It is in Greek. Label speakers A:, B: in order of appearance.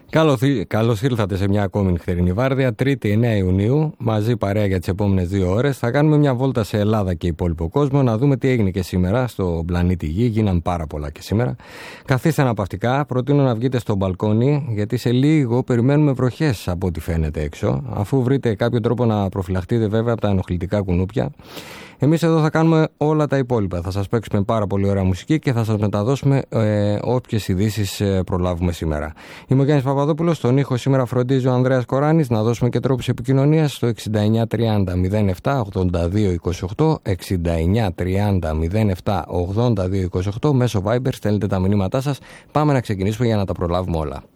A: Καλώς ήρθατε σε μια ακόμη νυχτερινή βάρδια, 3η 9 Ιουνίου, μαζί παρέα για τις επόμενες 2 ώρες. Θα κάνουμε μια βόλτα σε Ελλάδα και υπόλοιπο κόσμο, να δούμε τι έγινε και σήμερα στο πλανήτη Γη. Γίναν πάρα πολλά και σήμερα. Καθίστε αναπαυτικά, προτείνω να βγείτε στο μπαλκόνι, γιατί σε λίγο περιμένουμε βροχές από ό,τι φαίνεται έξω. Αφού βρείτε κάποιο τρόπο να προφυλαχτείτε βέβαια από τα ενοχλητικά κουνούπια. Εμείς εδώ θα κάνουμε όλα τα υπόλοιπα. Θα σας παίξουμε πάρα πολύ ωραία μουσική και θα σας μεταδώσουμε όποιες ειδήσεις προλάβουμε σήμερα. Είμαι ο Γιάννης Παπαδόπουλος, στον ήχο σήμερα φροντίζει ο Ανδρέας Κοράνης. Να δώσουμε και τρόπους επικοινωνίας στο 6930 07 82 28, 6930 07 82 28, μέσω Viber στέλνετε τα μηνύματά σας. Πάμε να ξεκινήσουμε για να τα προλάβουμε όλα.